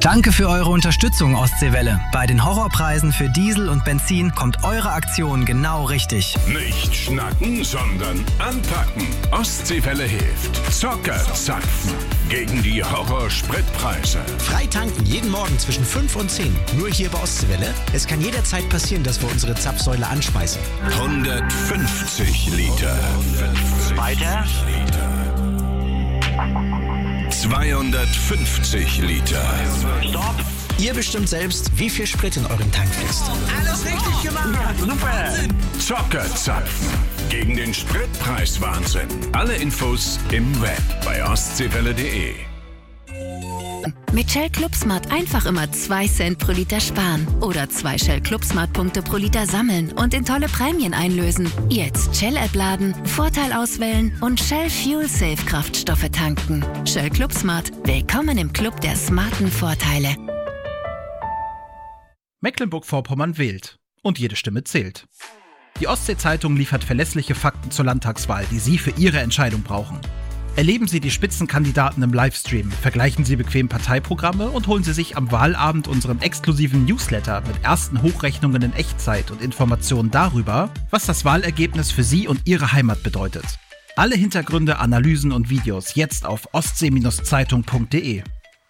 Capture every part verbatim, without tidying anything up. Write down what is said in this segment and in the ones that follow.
Danke für eure Unterstützung, Ostseewelle. Bei den Horrorpreisen für Diesel und Benzin kommt eure Aktion genau richtig. Nicht schnacken, sondern anpacken. Ostseewelle hilft. Zocker zapfen gegen die Horrorspritpreise. Frei tanken jeden Morgen zwischen fünf und zehn. Nur hier bei Ostseewelle. Es kann jederzeit passieren, dass wir unsere Zapfsäule anspeisen. hundertfünfzig Liter. Weiter. zweihundertfünfzig Liter. Stopp. Ihr bestimmt selbst, wie viel Sprit in euren Tank fließt. Alles richtig gemacht. Ja, super. Zockerzapfen gegen den Spritpreiswahnsinn. Alle Infos im Web bei ostseewelle punkt de. Mit Shell ClubSmart einfach immer zwei Cent pro Liter sparen oder zwei Shell ClubSmart-Punkte pro Liter sammeln und in tolle Prämien einlösen. Jetzt Shell-App laden, Vorteil auswählen und Shell Fuel Safe Kraftstoffe tanken. Shell ClubSmart. Willkommen im Club der smarten Vorteile. Mecklenburg-Vorpommern wählt. Und jede Stimme zählt. Die Ostsee-Zeitung liefert verlässliche Fakten zur Landtagswahl, die Sie für Ihre Entscheidung brauchen. Erleben Sie die Spitzenkandidaten im Livestream, vergleichen Sie bequem Parteiprogramme und holen Sie sich am Wahlabend unseren exklusiven Newsletter mit ersten Hochrechnungen in Echtzeit und Informationen darüber, was das Wahlergebnis für Sie und Ihre Heimat bedeutet. Alle Hintergründe, Analysen und Videos jetzt auf ostsee Zeitung punkt de.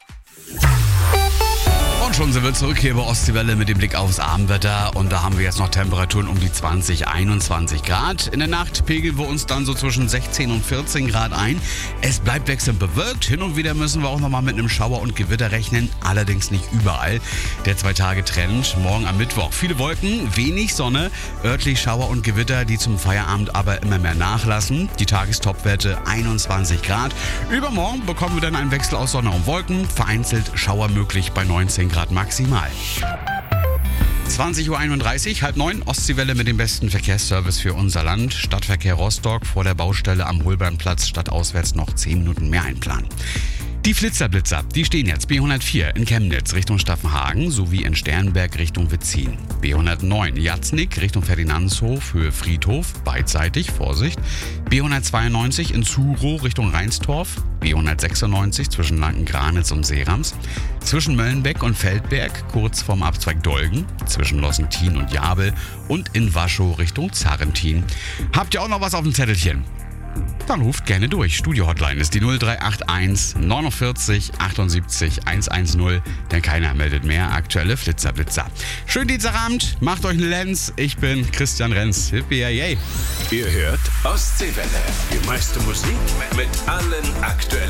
Und schon sind wir zurück hier bei Ostseewelle mit dem Blick aufs Abendwetter. Und da haben wir jetzt noch Temperaturen um die zwanzig, einundzwanzig Grad. In der Nacht pegeln wir uns dann so zwischen sechzehn und vierzehn Grad ein. Es bleibt wechselnd bewölkt. Hin und wieder müssen wir auch nochmal mit einem Schauer und Gewitter rechnen. Allerdings nicht überall. Der Zwei-Tage-Trend morgen am Mittwoch. Viele Wolken, wenig Sonne. Örtlich Schauer und Gewitter, die zum Feierabend aber immer mehr nachlassen. Die Tagestopwerte einundzwanzig Grad. Übermorgen bekommen wir dann einen Wechsel aus Sonne und Wolken. Vereinzelt Schauer möglich bei neunzehn Grad maximal. zwanzig Uhr einunddreißig, halb neun, Ostseewelle mit dem besten Verkehrsservice für unser Land. Stadtverkehr Rostock vor der Baustelle am Holbernplatz stadtauswärts noch zehn Minuten mehr einplanen. Die Flitzerblitzer, die stehen jetzt B hundertvier in Chemnitz Richtung Staffenhagen sowie in Sternberg Richtung Wetzin. B hundertneun Jatznick Richtung Ferdinandshof, Höhe Friedhof, beidseitig, Vorsicht. B hundertzweiundneunzig in Zurow Richtung Reinstorf. B hundertsechsundneunzig zwischen Lanken-Granitz und Seerams. Zwischen Möllenbeck und Feldberg, kurz vorm Abzweig Dolgen. Zwischen Lossentin und Jabel. Und in Waschow Richtung Zarrentin. Habt ihr auch noch was auf dem Zettelchen? Dann ruft gerne durch. Studio-Hotline ist die null drei acht eins neunundvierzig achtundsiebzig hundertzehn. Denn keiner meldet mehr. Aktuelle Flitzerblitzer. Schönen Dienstagabend, macht euch einen Lenz. Ich bin Christian Renz. Hippie, yay. Ihr hört Ostseewelle. Die meiste Musik mit allen aktuellen